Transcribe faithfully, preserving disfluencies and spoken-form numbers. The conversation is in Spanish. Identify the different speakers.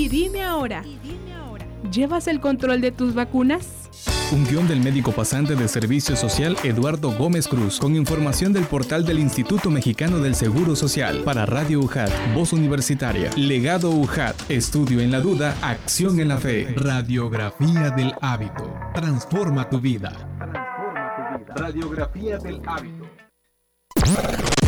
Speaker 1: dime ahora, ¿llevas el control de tus vacunas?
Speaker 2: Un guión del médico pasante de Servicio Social Eduardo Gómez Cruz, con información del portal del Instituto Mexicano del Seguro Social, para Radio U J A T, Voz Universitaria, Legado U J A T, Estudio en la Duda, Acción en la Fe. Radiografía del hábito. Transforma tu vida. Radiografía del hábito.